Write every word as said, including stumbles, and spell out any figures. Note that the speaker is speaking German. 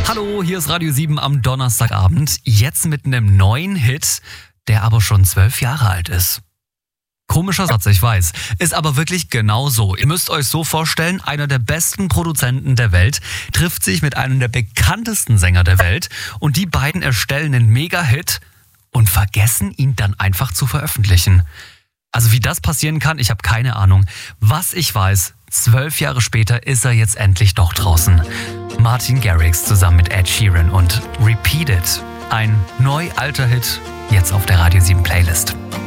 Hallo, hier ist Radio sieben am Donnerstagabend. Jetzt mit einem neuen Hit, der aber schon zwölf Jahre alt ist. Komischer Satz, ich weiß. Ist aber wirklich genau so. Ihr müsst euch so vorstellen, einer der besten Produzenten der Welt trifft sich mit einem der bekanntesten Sänger der Welt und die beiden erstellen einen Mega-Hit und vergessen ihn dann einfach zu veröffentlichen. Also wie das passieren kann, ich habe keine Ahnung. Was ich weiß, zwölf Jahre später ist er jetzt endlich doch draußen. Martin Garrix zusammen mit Ed Sheeran und Repeat It. Ein neu alter Hit, jetzt auf der Radio sieben Playlist.